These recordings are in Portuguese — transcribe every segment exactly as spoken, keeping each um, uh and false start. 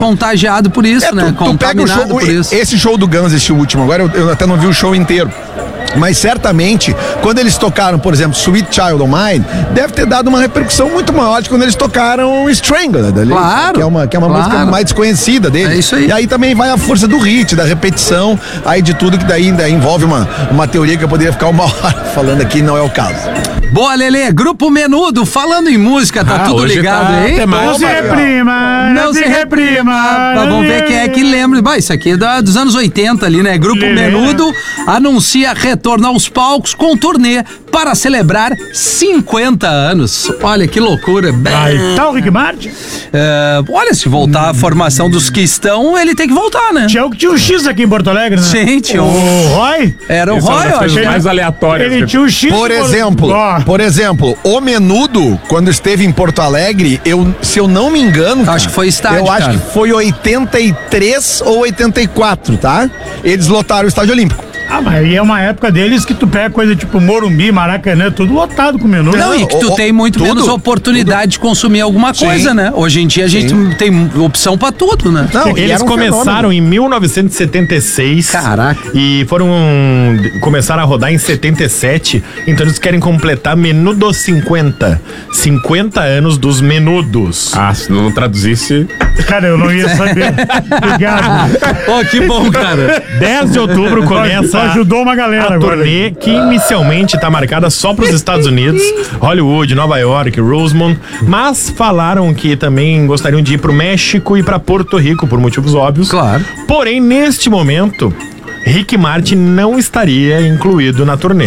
contagiado por isso, é, né? Tu, tu pega o show, por isso. Esse show do Guns, esse último, agora eu, eu até não vi o show inteiro. Mas certamente, quando eles tocaram, por exemplo, Sweet Child O' Mine, deve ter dado uma repercussão muito maior de quando eles tocaram Strangled, ali, claro, que é uma, que é uma claro. música mais desconhecida deles. É isso aí. E aí também vai a força do hit, da repetição, aí de tudo que daí ainda envolve uma, uma teoria que eu poderia ficar uma hora falando aqui, não é o caso. Boa, Lelê, Grupo Menudo, falando em música, tá Ah, tudo hoje ligado tá aí? Não se reprima, Não se reprima. Tá, vamos ver quem é que lembra. Bah, isso aqui é da, dos anos oitenta ali, né? Grupo Lelê. Menudo anuncia retorno aos palcos com turnê para celebrar cinquenta anos. Olha que loucura. Aí tá o Rick Martin. É, olha, se voltar a formação dos que estão, ele tem que voltar, né? Tinha o que tinha o X aqui em Porto Alegre, né? Sim, tinha O um... Roy. Era o Isso é uma Roy, das eu coisas acho. mais aleatórias. Ele tinha o X. Por em Porto- exemplo, Ó, por exemplo, o Menudo, quando esteve em Porto Alegre, eu, se eu não me engano, cara, Acho que foi estádio, eu acho cara. que foi oitenta e três ou oitenta e quatro, tá? Eles lotaram o Estádio Olímpico. Ah, mas aí é uma época deles que tu pega coisa tipo Morumbi, Maracanã, tudo lotado com menu. Não, e que tu o- tem muito tudo, menos oportunidade de consumir alguma coisa, Sim. né? Hoje em dia a gente Sim. tem opção pra tudo, né? Não, e Eles era um começaram fenômeno. em mil novecentos e setenta e seis. Caraca. E foram. Começaram a rodar em setenta e sete. Então eles querem completar Menudo cinquenta. cinquenta anos dos Menudos. Ah, se não traduzisse... Cara, eu não ia saber. Obrigado. Pô, que bom, cara. dez de outubro Só começa ajudou uma galera a agora. turnê que inicialmente está marcada só para os Estados Unidos, Hollywood, Nova York, Rosemont, mas falaram que também gostariam de ir para o México e para Porto Rico por motivos óbvios. Claro. Porém, neste momento, Rick Martin não estaria incluído na turnê.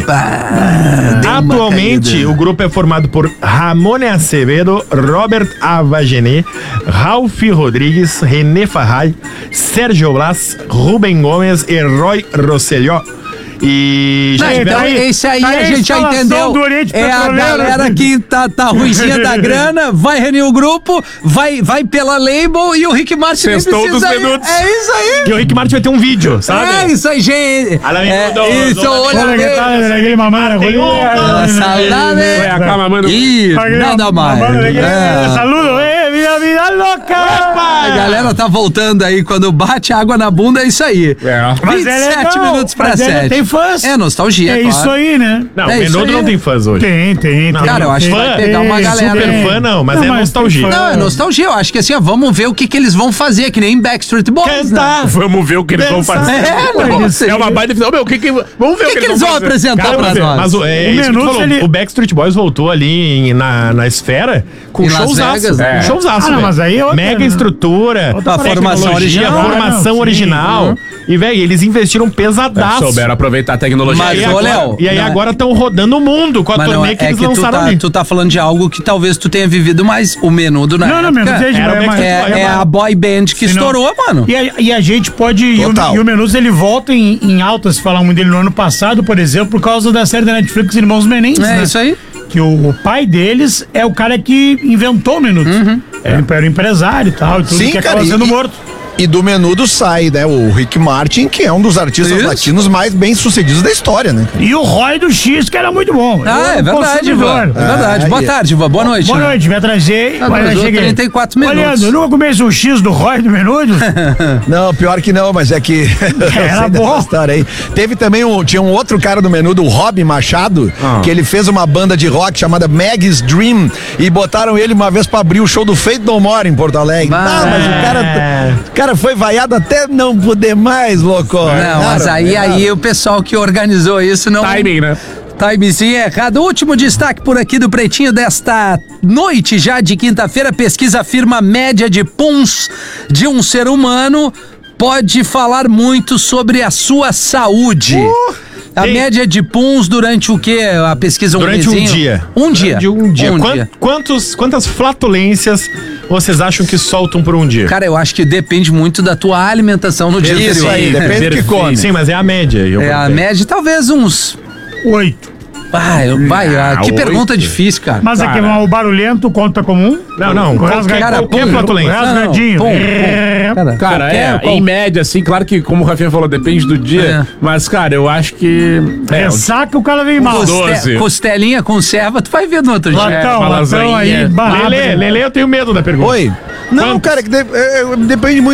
Deu uma Atualmente, caída. o grupo é formado por Ramone Acevedo, Robert Avagené, Ralph Rodrigues, René Farray, Sérgio Blas, Rubem Gomes e Roy Rosselló. E já Não, tiveram- então, esse aí tá a aí a gente já instalação entendeu. do Oriente É a Petroleiro. galera que tá, tá ruizinha da grana, vai reunir o grupo, vai, vai pela label e o Rick Martin nem Sextou precisa dos ir. minutos. É isso aí. E o Rick Martin vai ter um vídeo, sabe? É isso aí, gente. Ala É, minutos, isso, olha olha Olha que bem. tal, aquele mamara, Ah, Saudade. Foi a calma, mano. Ih, nada mais. É. Saludo, eh, vida, vida louca. A galera tá voltando aí, quando bate água na bunda, é isso aí. É. Mas vinte e é sete legal, minutos pra mas é- sete. tem fãs. É nostalgia, É claro. isso aí, né? Não, É o isso Menudo aí. não tem fãs hoje. Tem, tem, tem. Cara, eu acho que Fã, vai pegar uma é, galera. super fã não, mas é nostalgia. tem fã. Não, é nostalgia. Eu acho que assim, ó, vamos ver o que, que eles vão fazer, que nem Backstreet Boys. Né? Cantar. Vamos ver o que eles vão Pensar. fazer. É, Tá bom. não sei. É uma baita definição. Meu, o que que... Vamos ver O que, que eles vão fazer. apresentar Cara, pra mas, nós? mas o, é O isso que tu Menudo, falou. ele- O Backstreet Boys voltou ali em- na, na esfera com Em Las showzaço. Vegas, né? Com É. showzaço, Ah, não, velho. mas aí é outra, Mega né? estrutura, Outra A formação tecnologia, original. formação Ah, não, original. sim, E, velho, eles investiram pesadaço. Souberam aproveitar a tecnologia. Mas, E aí aí ô, agora, Léo, e aí não é- agora estão rodando o mundo com a Mas não, turnê é, que é eles que tu lançaram tá, ali. tu tá falando de algo que talvez tu tenha vivido mais. O Menudo na Não, não, época Menudo é de- era o é mais- Backstreet é, é a boy band que Se não- estourou, mano. E a, e a gente pode. E o, Total. e o Menudo ele volta em, em alta, se falar muito dele no ano passado, por exemplo, por causa da série da Netflix Irmãos Menendez. É né? isso aí. Que o, o pai deles é o cara que inventou o Menudo. Era, era um empresário e tal, e tudo Sim, que cara, acaba sendo e- morto. E do Menudo sai, né, o Rick Martin, que é um dos artistas Isso. latinos mais bem sucedidos da história, né? E o Roy do X, que era muito bom. Ah, Eu é verdade, consumidor. Ivan. É verdade. Ah, Boa e- tarde, Ivan. Boa noite. Boa né? noite, me atrasei. Tá, mas atrasou cheguei. trinta e quatro minutos. Olha, eu nunca comi um X do Roy do Menudo. Não, pior que não, mas é que eu Era sei bom. dessa história aí. Teve também um, tinha um outro cara do Menudo, o Rob Machado, que ele fez uma banda de rock chamada Maggie's Dream e botaram ele uma vez pra abrir o show do Faith No More em Porto Alegre. Bah. Ah, mas o cara, o cara foi vaiado até não poder mais, louco. Não, mas aí, aí o pessoal que organizou isso não. Timing, né? Timezinho errado. Último destaque por aqui do Pretinho desta noite já de quinta-feira. Pesquisa afirma a média de puns de um ser humano pode falar muito sobre a sua saúde. A Tem- média de puns durante o quê? A pesquisa um Durante um mesinho? dia. Um dia. De um dia. Um Quan- dia. Quantos, quantas flatulências vocês acham que soltam por um dia? Cara, eu acho que depende muito da tua alimentação no dia Isso anterior. aí, depende do que Perfeito. come. Sim, mas é a média. Eu É, a botei. média talvez uns... Oito. Vai, vai, ah, que oito. pergunta difícil, cara. Mas aqui, Cara. o barulhento conta como um? Não, não. O Qualquer, rasga- qualquer pum, flatulência. Não, não, Rasgadinho. pum, pum. É, Cara, Cara, qualquer- é, qual- em média, assim, claro que, como o Rafinha falou, depende do dia. É. Mas, cara, eu acho que. É, Ressaca, o cara vem mal. Coste- Coste- doze. Costelinha com serva, tu vai ver no outro dia. Latão, uma latão aí, lasanha. barato. Lele, Lele, eu tenho medo da pergunta. Oi. Não, Quantos? cara, que de- é, é, depende muito.